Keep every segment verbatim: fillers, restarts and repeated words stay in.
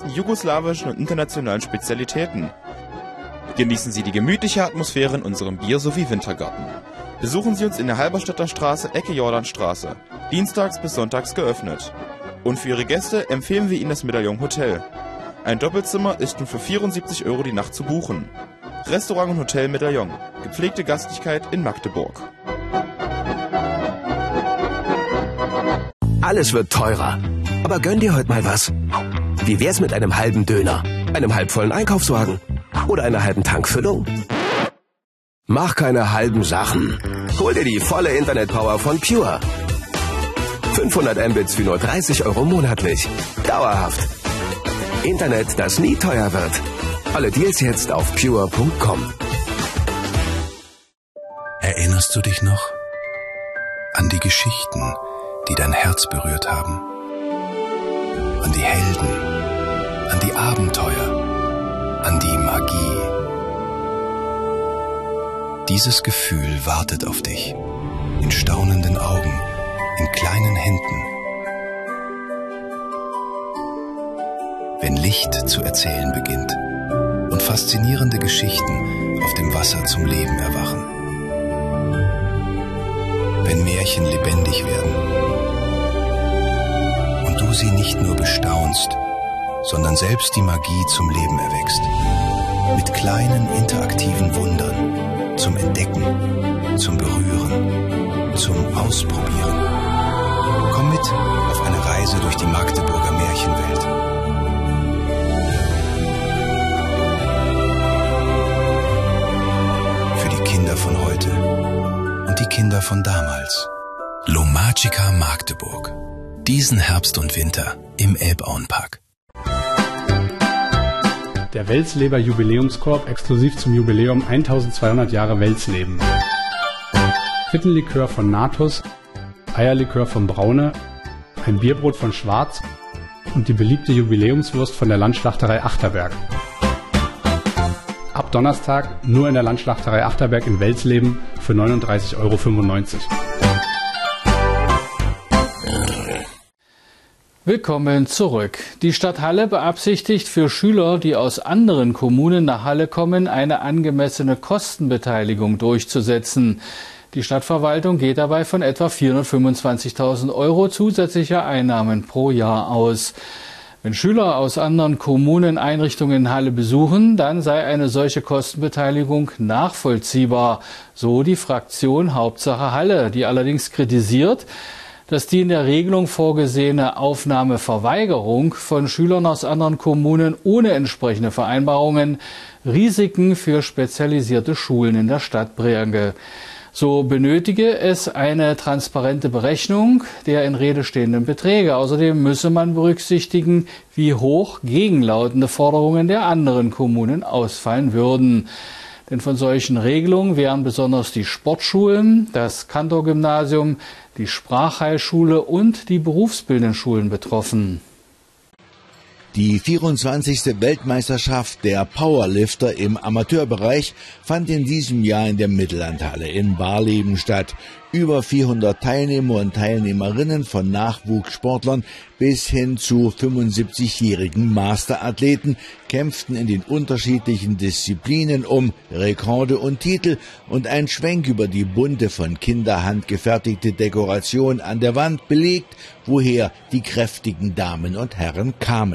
jugoslawischen und internationalen Spezialitäten. Genießen Sie die gemütliche Atmosphäre in unserem Bier- sowie Wintergarten. Besuchen Sie uns in der Halberstädter Straße, Ecke Jordanstraße. Dienstags bis sonntags geöffnet. Und für Ihre Gäste empfehlen wir Ihnen das Medaillon Hotel. Ein Doppelzimmer ist nun für vierundsiebzig Euro die Nacht zu buchen. Restaurant und Hotel Medaillon. Gepflegte Gastlichkeit in Magdeburg. Alles wird teurer. Aber gönn dir heute mal was. Wie wär's mit einem halben Döner, einem halbvollen Einkaufswagen oder einer halben Tankfüllung? Mach keine halben Sachen. Hol dir die volle Internetpower von Pure. fünfhundert Mbits für nur dreißig Euro monatlich. Dauerhaft. Internet, das nie teuer wird. Alle Deals jetzt auf pure punkt com. Erinnerst du dich noch an die Geschichten, die dein Herz berührt haben? An die Helden, an die Abenteuer, an die Magie. Dieses Gefühl wartet auf dich, in staunenden Augen, in kleinen Händen. Wenn Licht zu erzählen beginnt und faszinierende Geschichten auf dem Wasser zum Leben erwachen. Wenn Märchen lebendig werden und du sie nicht nur bestaunst, sondern selbst die Magie zum Leben erwächst. Mit kleinen interaktiven Wundern zum Entdecken, zum Berühren, zum Ausprobieren. Komm mit auf eine Reise durch die Magdeburger Märchenwelt. Für die Kinder von heute und die Kinder von damals. Lomagica Magdeburg. Diesen Herbst und Winter im Elbauenpark. Der Weltsleber Jubiläumskorb exklusiv zum Jubiläum eintausendzweihundert Jahre Welsleben. Frittenlikör von Natus, Eierlikör von Braune, ein Bierbrot von Schwarz und die beliebte Jubiläumswurst von der Landschlachterei Achterberg. Ab Donnerstag nur in der Landschlachterei Achterberg in Welsleben für neununddreißig Euro fünfundneunzig. Willkommen zurück. Die Stadt Halle beabsichtigt für Schüler, die aus anderen Kommunen nach Halle kommen, eine angemessene Kostenbeteiligung durchzusetzen. Die Stadtverwaltung geht dabei von etwa vierhundertfünfundzwanzigtausend Euro zusätzlicher Einnahmen pro Jahr aus. Wenn Schüler aus anderen Kommunen Einrichtungen in Halle besuchen, dann sei eine solche Kostenbeteiligung nachvollziehbar, so die Fraktion Hauptsache Halle, die allerdings kritisiert, dass die in der Regelung vorgesehene Aufnahmeverweigerung von Schülern aus anderen Kommunen ohne entsprechende Vereinbarungen Risiken für spezialisierte Schulen in der Stadt bringe. So benötige es eine transparente Berechnung der in Rede stehenden Beträge. Außerdem müsse man berücksichtigen, wie hoch gegenlautende Forderungen der anderen Kommunen ausfallen würden. Denn von solchen Regelungen wären besonders die Sportschulen, das Kantorgymnasium, die Sprachheilschule und die berufsbildenden Schulen betroffen. Die vierundzwanzigste Weltmeisterschaft der Powerlifter im Amateurbereich fand in diesem Jahr in der Mittellandhalle in Barleben statt. Über vierhundert Teilnehmer und Teilnehmerinnen von Nachwuchssportlern bis hin zu fünfundsiebzigjährigen Masterathleten kämpften in den unterschiedlichen Disziplinen um Rekorde und Titel, und ein Schwenk über die bunte von Kinderhand gefertigte Dekoration an der Wand belegt, woher die kräftigen Damen und Herren kamen.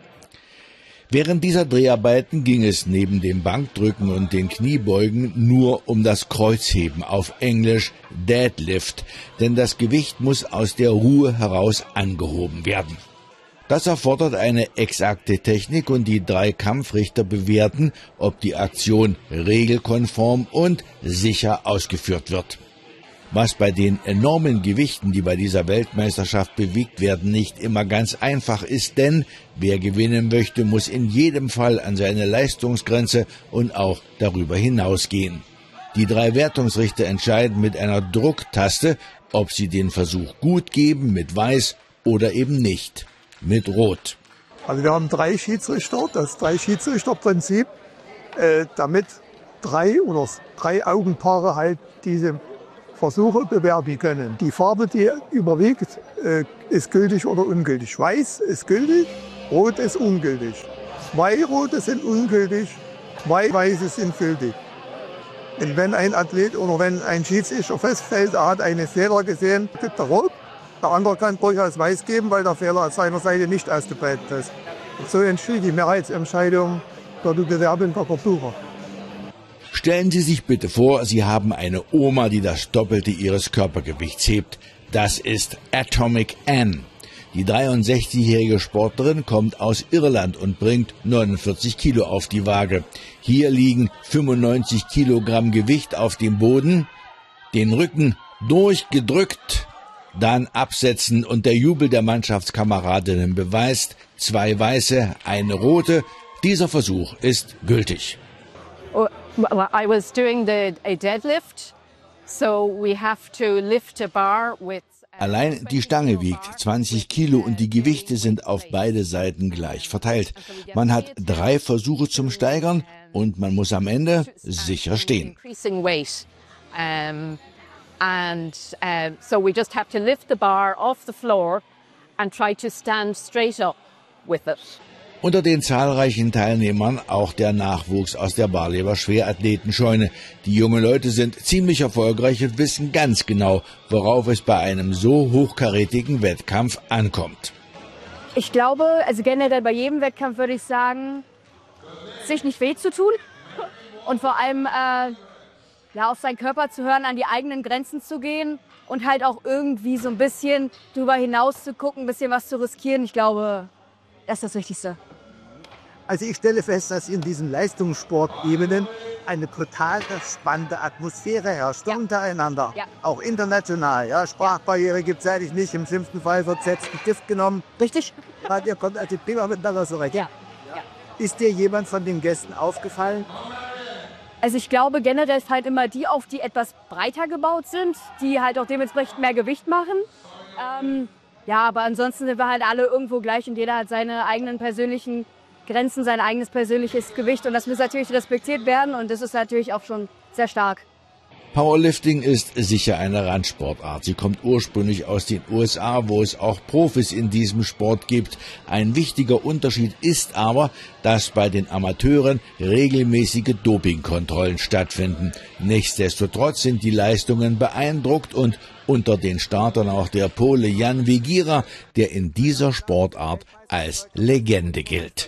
Während dieser Dreharbeiten ging es neben dem Bankdrücken und den Kniebeugen nur um das Kreuzheben, auf Englisch Deadlift, denn das Gewicht muss aus der Ruhe heraus angehoben werden. Das erfordert eine exakte Technik, und die drei Kampfrichter bewerten, ob die Aktion regelkonform und sicher ausgeführt wird. Was bei den enormen Gewichten, die bei dieser Weltmeisterschaft bewegt werden, nicht immer ganz einfach ist, denn wer gewinnen möchte, muss in jedem Fall an seine Leistungsgrenze und auch darüber hinausgehen. Die drei Wertungsrichter entscheiden mit einer Drucktaste, ob sie den Versuch gut geben, mit Weiß, oder eben nicht, mit Rot. Also wir haben drei Schiedsrichter, das drei Schiedsrichterprinzip, äh, damit drei oder drei Augenpaare halt diese Versuche bewerten können. Die Farbe, die überwiegt, ist gültig oder ungültig. Weiß ist gültig Rot ist ungültig. Zwei Rote sind ungültig, zwei Weiße sind gültig. Und wenn ein Athlet oder wenn ein Schiedsrichter feststellt, er hat einen Fehler gesehen, gibt er Rot. Der andere kann durchaus Weiß geben, weil der Fehler auf seiner Seite nicht ausgebreitet ist. Und so entsteht die Mehrheitsentscheidung für die Bewerbung der Besucher. Stellen Sie sich bitte vor, Sie haben eine Oma, die das Doppelte ihres Körpergewichts hebt. Das ist Atomic Anne. Die dreiundsechzigjährige Sportlerin kommt aus Irland und bringt neunundvierzig Kilo auf die Waage. Hier liegen fünfundneunzig Kilogramm Gewicht auf dem Boden, den Rücken durchgedrückt, dann absetzen und der Jubel der Mannschaftskameradinnen beweist, zwei Weiße, eine Rote. Dieser Versuch ist gültig. Well, I was doing the, a deadlift, so we have to lift a bar with Allein die Stange wiegt zwanzig Kilo und die Gewichte sind auf beide Seiten gleich verteilt. Man hat drei Versuche zum Steigern und man muss am Ende sicher stehen. And uh, so we just have to lift the bar off the floor and try to stand straight up with it. Unter den zahlreichen Teilnehmern auch der Nachwuchs aus der Barlever Schwerathletenscheune. Die jungen Leute sind ziemlich erfolgreich und wissen ganz genau, worauf es bei einem so hochkarätigen Wettkampf ankommt. Ich glaube, also generell bei jedem Wettkampf würde ich sagen, sich nicht weh zu tun und vor allem äh, ja, auf seinen Körper zu hören, an die eigenen Grenzen zu gehen und halt auch irgendwie so ein bisschen drüber hinaus zu gucken, ein bisschen was zu riskieren. Ich glaube, das ist das Wichtigste. Also ich stelle fest, dass in diesen Leistungssportebenen eine total spannende Atmosphäre herrscht, ja. Untereinander, ja. Auch international. Ja, Sprachbarriere gibt es eigentlich nicht, im schlimmsten Fall wird selbst ein Gift genommen. Richtig. Ja, ihr kommt also prima miteinander zurecht. Ja. Ja. Ist dir jemand von den Gästen aufgefallen? Also ich glaube, generell fallen immer die auf, die etwas breiter gebaut sind, die halt auch dementsprechend mehr Gewicht machen. Ähm, ja, aber ansonsten sind wir halt alle irgendwo gleich und jeder hat seine eigenen persönlichen Grenzen, sein eigenes persönliches Gewicht und das muss natürlich respektiert werden und das ist natürlich auch schon sehr stark. Powerlifting ist sicher eine Randsportart. Sie kommt ursprünglich aus den U S A, wo es auch Profis in diesem Sport gibt. Ein wichtiger Unterschied ist aber, dass bei den Amateuren regelmäßige Dopingkontrollen stattfinden. Nichtsdestotrotz sind die Leistungen beeindruckt und unter den Startern auch der Pole Jan Vigira, der in dieser Sportart als Legende gilt.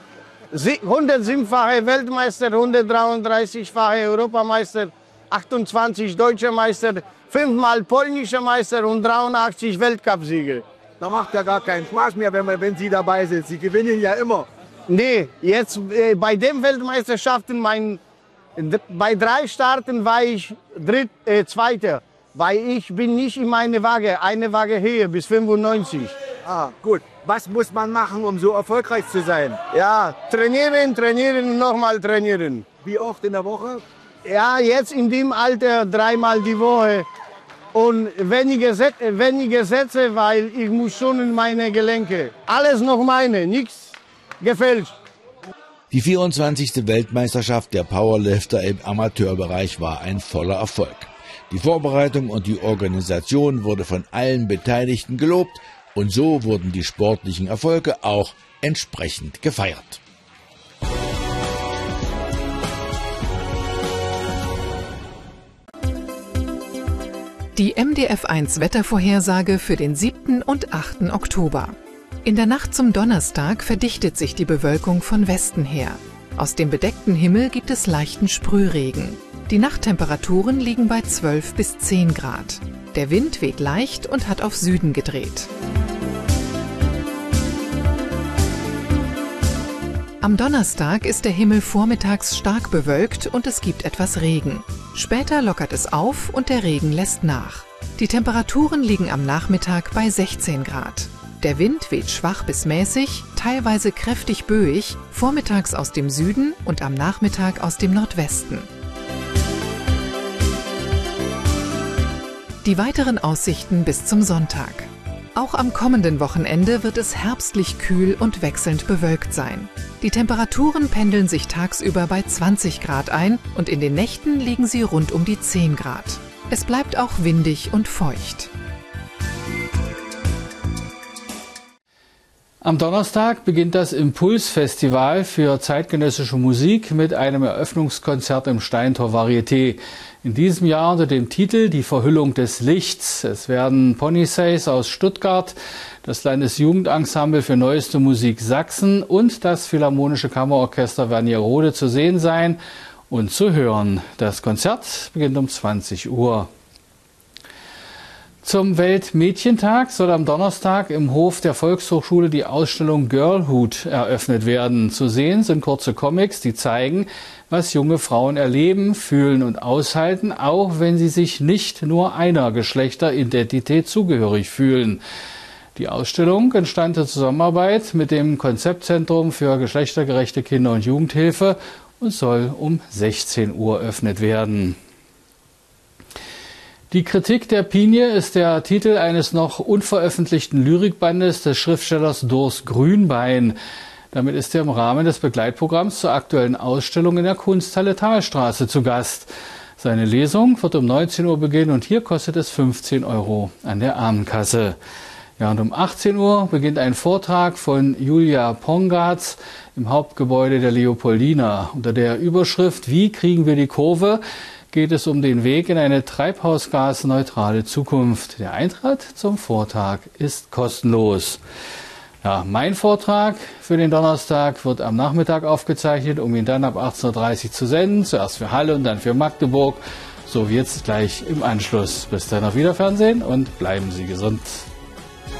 hundertsiebfache Weltmeister, hundertdreiunddreißigfache Europameister, achtundzwanzig deutsche Meister, fünfmal polnische Meister und dreiundachtzig Weltcupsiege. Da macht ja gar keinen Spaß mehr, wenn, man, wenn Sie dabei sind. Sie gewinnen ja immer. Nee, jetzt äh, bei den Weltmeisterschaften, mein, bei drei Starten war ich dritt, äh, Zweiter. Weil ich bin nicht in meine Waage, eine Waage höher bis fünfundneunzig. Ah, gut. Was muss man machen, um so erfolgreich zu sein? Ja, trainieren, trainieren, nochmal trainieren. Wie oft in der Woche? Ja, jetzt in dem Alter dreimal die Woche. Und wenige, Set wenige Sätze, weil ich muss schon in meine Gelenke. Alles noch meine, nichts gefälscht. Die vierundzwanzigste Weltmeisterschaft der Powerlifter im Amateurbereich war ein voller Erfolg. Die Vorbereitung und die Organisation wurde von allen Beteiligten gelobt und so wurden die sportlichen Erfolge auch entsprechend gefeiert. Die M D F eins Wettervorhersage für den siebten und achten Oktober. In der Nacht zum Donnerstag verdichtet sich die Bewölkung von Westen her. Aus dem bedeckten Himmel gibt es leichten Sprühregen. Die Nachttemperaturen liegen bei zwölf bis zehn Grad. Der Wind weht leicht und hat auf Süden gedreht. Am Donnerstag ist der Himmel vormittags stark bewölkt und es gibt etwas Regen. Später lockert es auf und der Regen lässt nach. Die Temperaturen liegen am Nachmittag bei sechzehn Grad. Der Wind weht schwach bis mäßig, teilweise kräftig böig, vormittags aus dem Süden und am Nachmittag aus dem Nordwesten. Die weiteren Aussichten bis zum Sonntag. Auch am kommenden Wochenende wird es herbstlich kühl und wechselnd bewölkt sein. Die Temperaturen pendeln sich tagsüber bei zwanzig Grad ein und in den Nächten liegen sie rund um die zehn Grad. Es bleibt auch windig und feucht. Am Donnerstag beginnt das Impulsfestival für zeitgenössische Musik mit einem Eröffnungskonzert im Steintor Varieté. In diesem Jahr unter dem Titel Die Verhüllung des Lichts. Es werden Ponysays aus Stuttgart, das Landesjugendensemble für neueste Musik Sachsen und das Philharmonische Kammerorchester Wernigerode zu sehen sein und zu hören. Das Konzert beginnt um zwanzig Uhr. Zum Weltmädchentag soll am Donnerstag im Hof der Volkshochschule die Ausstellung Girlhood eröffnet werden. Zu sehen sind kurze Comics, die zeigen, was junge Frauen erleben, fühlen und aushalten, auch wenn sie sich nicht nur einer Geschlechteridentität zugehörig fühlen. Die Ausstellung entstand in Zusammenarbeit mit dem Konzeptzentrum für geschlechtergerechte Kinder- und Jugendhilfe und soll um sechzehn Uhr eröffnet werden. Die Kritik der Pinie ist der Titel eines noch unveröffentlichten Lyrikbandes des Schriftstellers Durs Grünbein. Damit ist er im Rahmen des Begleitprogramms zur aktuellen Ausstellung in der Kunsthalle Thalstraße zu Gast. Seine Lesung wird um neunzehn Uhr beginnen und hier kostet es fünfzehn Euro an der Abendkasse. Ja, und um achtzehn Uhr beginnt ein Vortrag von Julia Pongatz im Hauptgebäude der Leopoldina. Unter der Überschrift "Wie kriegen wir die Kurve?" geht es um den Weg in eine treibhausgasneutrale Zukunft. Der Eintritt zum Vortrag ist kostenlos. Ja, mein Vortrag für den Donnerstag wird am Nachmittag aufgezeichnet, um ihn dann ab achtzehn Uhr dreißig zu senden. Zuerst für Halle und dann für Magdeburg. So wie jetzt gleich im Anschluss. Bis dann auf Wiederfernsehen und bleiben Sie gesund.